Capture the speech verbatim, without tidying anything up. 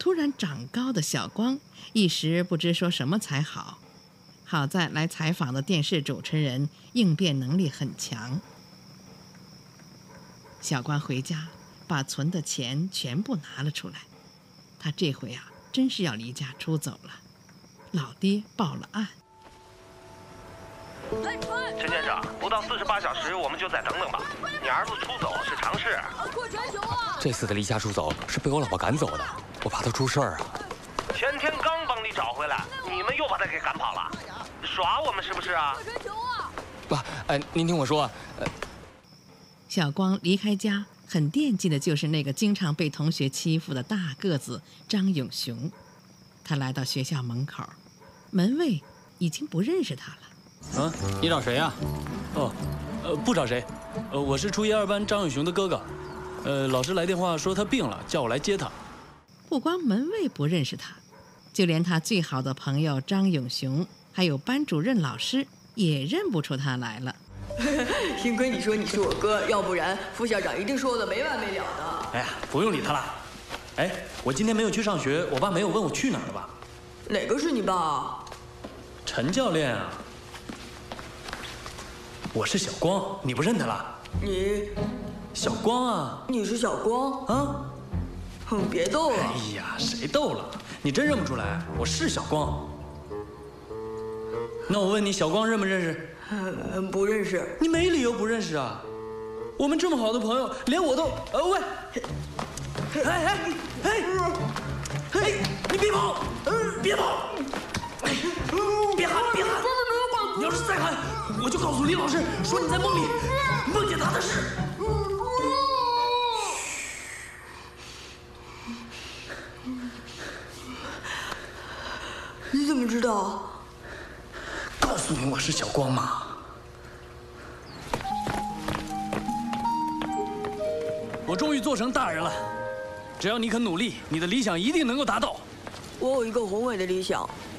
突然长高的小光一时不知说什么才好。好在来采访的电视主持人应变能力很强。小光回家把存的钱全部拿了出来，他这回啊真是要离家出走了。老爹报了案。 陈先生，不到四十八小时，我们就再等等吧。你儿子出走是常事。 这次的离家出走是被我老婆赶走的，我怕他出事儿啊。 前天刚帮你找回来，你们又把他给赶跑了，耍我们是不是啊？ 爸，哎，您听我说，呃， 小光离开家，很惦记的就是那个经常被同学欺负的大个子张永雄。他来到学校门口，门卫已经不认识他了。 啊，你找谁呀？哦，呃，不找谁，呃，我是初一二班张永雄的哥哥，呃，老师来电话说他病了，叫我来接他。 不光门卫不认识他，就连他最好的朋友张永雄，还有班主任老师也认不出他来了。 幸亏你说你是我哥，要不然副校长一定说的没完没了的。 哎呀，不用理他了。哎，我今天没有去上学，我爸没有问我去哪儿了吧？ 哪个是你爸？ 陈教练啊。我是小光，你不认得了？ 你， 小光啊！ 你是小光啊？ 哼，别逗了！ 哎呀，谁逗了？你真认不出来？我是小光。那我问你，小光认不认识？ 嗯，不认识。 你没理由不认识啊！我们这么好的朋友，连我都……呃，喂！哎哎哎！哎，你别跑！别跑！别喊！别喊！你要是再喊，我就告诉李老师，说你在梦里梦见他的事。 你怎么知道？ 告诉你我是小光嘛。我终于做成大人了，只要你肯努力，你的理想一定能够达到。 我有一个宏伟的理想，